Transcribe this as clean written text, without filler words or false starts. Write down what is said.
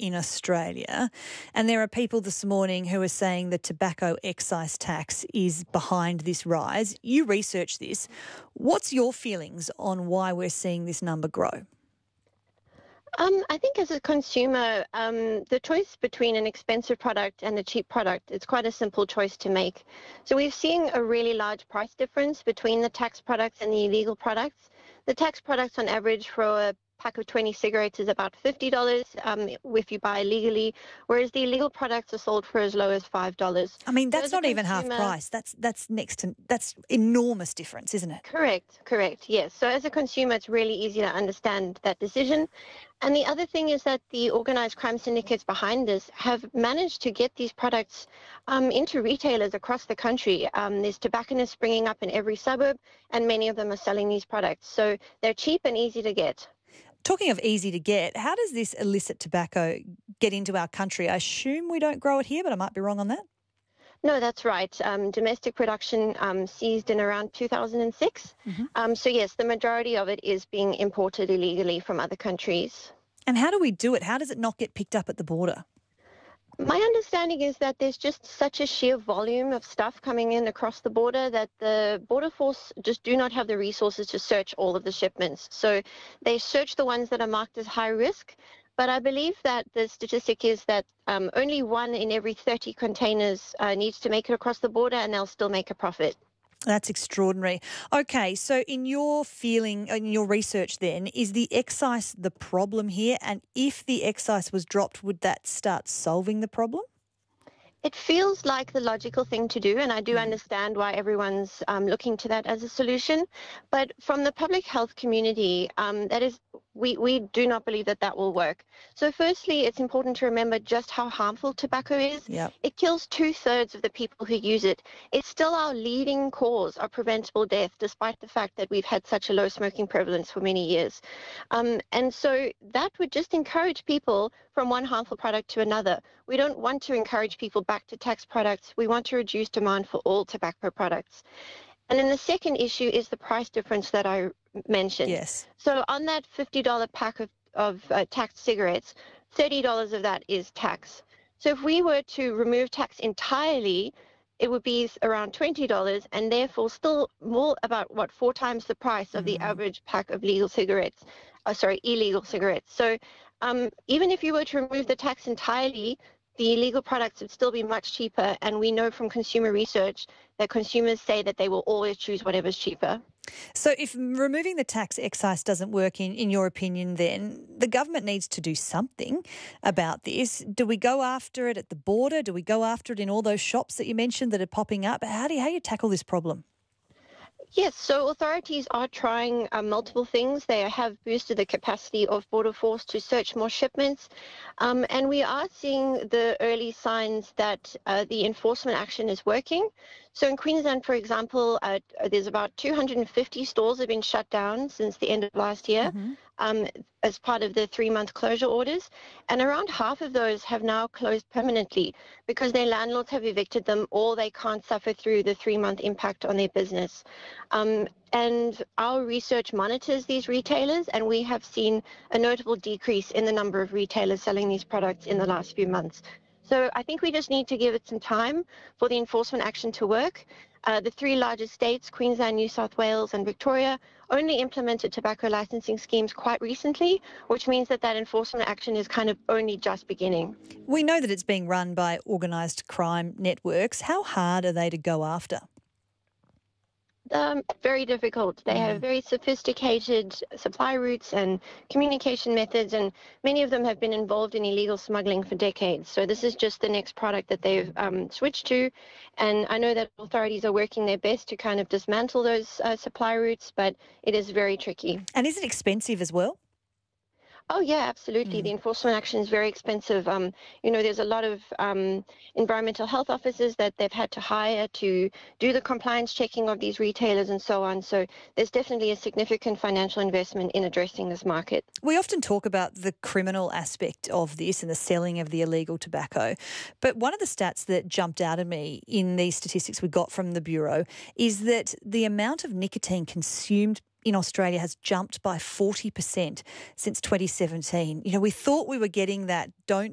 in Australia, and there are people this morning who are saying the tobacco excise tax is behind this rise. You research this. What's your feelings on why we're seeing this number grow? I think as a consumer, the choice between an expensive product and a cheap product, it's quite a simple choice to make. So we've seen a really large price difference between the tax products and the illegal products. The tax products on average for a pack of 20 cigarettes is about $50 if you buy legally, whereas the illegal products are sold for as low as $5. I mean, So that's as a not even half consumer, price. That's enormous difference, isn't it? Correct, yes. So as a consumer, it's really easy to understand that decision. And the other thing is that the organized crime syndicates behind this have managed to get these products into retailers across the country. There's tobacconists springing up in every suburb, and many of them are selling these products. So they're cheap and easy to get. Talking of easy to get, how does this illicit tobacco get into our country? I assume we don't grow it here, but I might be wrong on that. No, that's right. Domestic production ceased in around 2006. So yes, the majority of it is being imported illegally from other countries. And how do we do it? How does it not get picked up at the border? My understanding is that there's just such a sheer volume of stuff coming in across the border that the Border Force just do not have the resources to search all of the shipments. So they search the ones that are marked as high risk. But I believe that the statistic is that only 1 in every 30 containers needs to make it across the border, and they'll still make a profit. That's extraordinary. Okay, so in your research then, is the excise the problem here? And if the excise was dropped, would that start solving the problem? It feels like the logical thing to do, and I do understand why everyone's looking to that as a solution. But from the public health community, we do not believe that that will work. So firstly, it's important to remember just how harmful tobacco is. Yep. It kills 2/3 of the people who use it. It's still our leading cause of preventable death, despite the fact that we've had such a low smoking prevalence for many years. And so that would just encourage people from one harmful product to another. We don't want to encourage people back to tax products. We want to reduce demand for all tobacco products. And then the second issue is the price difference that I mentioned. Yes. So on that $50 pack of taxed cigarettes, $30 of that is tax. So if we were to remove tax entirely, it would be around $20 and therefore still more about, 4 times the price of the average pack of illegal cigarettes. So even if you were to remove the tax entirely, the illegal products would still be much cheaper. And we know from consumer research that consumers say that they will always choose whatever's cheaper. So if removing the tax excise doesn't work, in your opinion, then the government needs to do something about this. Do we go after it at the border? Do we go after it in all those shops that you mentioned that are popping up? How do you tackle this problem? Yes, so authorities are trying multiple things. They have boosted the capacity of Border Force to search more shipments. And we are seeing the early signs that the enforcement action is working. So in Queensland, for example, there's about 250 stores have been shut down since the end of last year as part of the 3-month closure orders. And around half of those have now closed permanently because their landlords have evicted them or they can't suffer through the 3-month impact on their business. And our research monitors these retailers, and we have seen a notable decrease in the number of retailers selling these products in the last few months. So I think we just need to give it some time for the enforcement action to work. The 3 largest states, Queensland, New South Wales and Victoria, only implemented tobacco licensing schemes quite recently, which means that enforcement action is kind of only just beginning. We know that it's being run by organised crime networks. How hard are they to go after? Very difficult. They have very sophisticated supply routes and communication methods, and many of them have been involved in illegal smuggling for decades. So this is just the next product that they've switched to. And I know that authorities are working their best to kind of dismantle those supply routes, but it is very tricky. And is it expensive as well? Oh, yeah, absolutely. The enforcement action is very expensive. There's a lot of environmental health officers that they've had to hire to do the compliance checking of these retailers and so on. So there's definitely a significant financial investment in addressing this market. We often talk about the criminal aspect of this and the selling of the illegal tobacco. But one of the stats that jumped out at me in these statistics we got from the Bureau is that the amount of nicotine consumed in Australia has jumped by 40% since 2017. We thought we were getting that don't